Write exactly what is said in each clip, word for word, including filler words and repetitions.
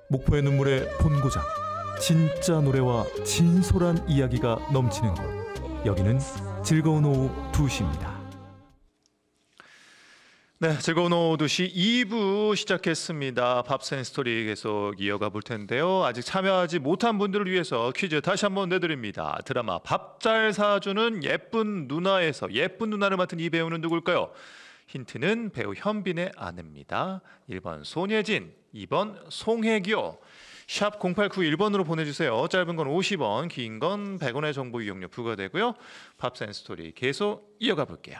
목포의 눈물의 본고장, 진짜 노래와 진솔한 이야기가 넘치는 곳, 여기는 즐거운 오후 두 시입니다. 네, 즐거운 오후 두 시 이 부 시작했습니다. 밥센 스토리 계속 이어가 볼 텐데요. 아직 참여하지 못한 분들을 위해서 퀴즈 다시 한번 내드립니다. 드라마 밥 잘 사주는 예쁜 누나에서 예쁜 누나를 맡은 이 배우는 누굴까요? 힌트는 배우 현빈의 아내입니다. 일 번 손예진, 이 번 송혜교. 샵 공팔구일 번으로 보내주세요. 짧은 건 오십 원, 긴 건 백 원의 정보 이용료 부과되고요. 밥센 스토리 계속 이어가 볼게요.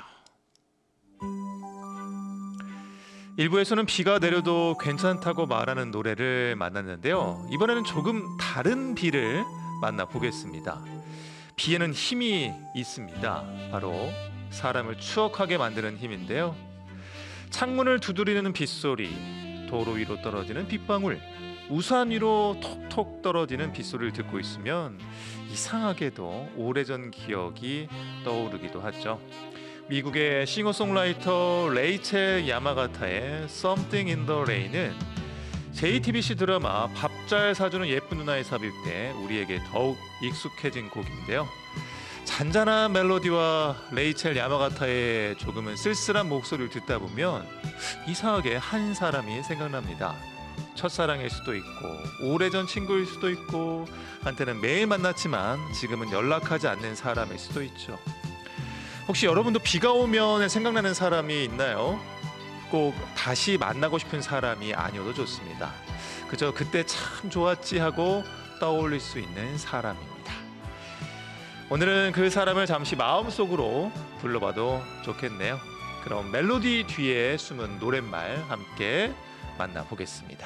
일 부에서는 비가 내려도 괜찮다고 말하는 노래를 만났는데요. 이번에는 조금 다른 비를 만나보겠습니다. 비에는 힘이 있습니다. 바로 사람을 추억하게 만드는 힘인데요. 창문을 두드리는 빗소리, 도로 위로 떨어지는 빗방울, 우산 위로 톡톡 떨어지는 빗소리를 듣고 있으면 이상하게도 오래전 기억이 떠오르기도 하죠. 미국의 싱어송라이터 레이첼 야마가타의 Something in the Rain은 제이티비씨 드라마 밥 잘 사주는 예쁜 누나에 삽입돼 우리에게 더욱 익숙해진 곡인데요. 잔잔한 멜로디와 레이첼 야마가타의 조금은 쓸쓸한 목소리를 듣다 보면 이상하게 한 사람이 생각납니다. 첫사랑일 수도 있고 오래전 친구일 수도 있고 한때는 매일 만났지만 지금은 연락하지 않는 사람일 수도 있죠. 혹시 여러분도 비가 오면 생각나는 사람이 있나요? 꼭 다시 만나고 싶은 사람이 아니어도 좋습니다. 그저 그때 참 좋았지 하고 떠올릴 수 있는 사람입니다. 오늘은 그 사람을 잠시 마음속으로 불러봐도 좋겠네요. 그럼 멜로디 뒤에 숨은 노랫말 함께 만나보겠습니다.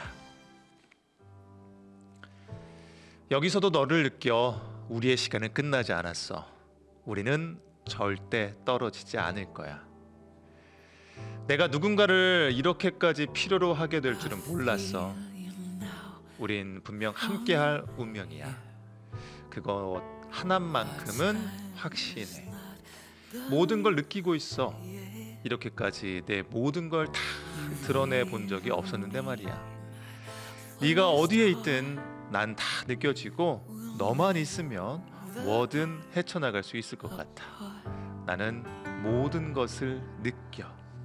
여기서도 너를 느껴. 우리의 시간은 끝나지 않았어. 우리는 절대 떨어지지 않을 거야. 내가 누군가를 이렇게까지 필요로 하게 될 줄은 몰랐어. 우린 분명 함께할 운명이야. 그거 하나만큼은 확신해. 모든 걸 느끼고 있어. 이렇게까지 내 모든 걸 다 드러내 본 적이 없었는데 말이야. 네가 어디에 있든 난 다 느껴지고 너만 있으면 뭐든 헤쳐나갈 수 있을 것 같아. 나는 모든 것을 느껴.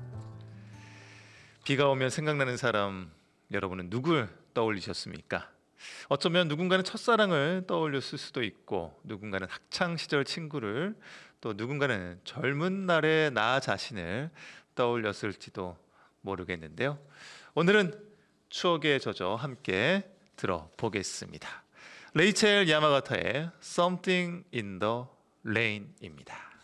비가 오면 생각나는 사람, 여러분은 누굴 떠올리셨습니까? 어쩌면 누군가는 첫사랑을 떠올렸을 수도 있고, 누군가는 학창시절 친구를, 또 누군가는 젊은 날의 나 자신을 떠올렸을지도 모르겠는데요. 오늘은 추억에 젖어 함께 들어보겠습니다. 레이첼 야마가타의 Something in the Rain입니다.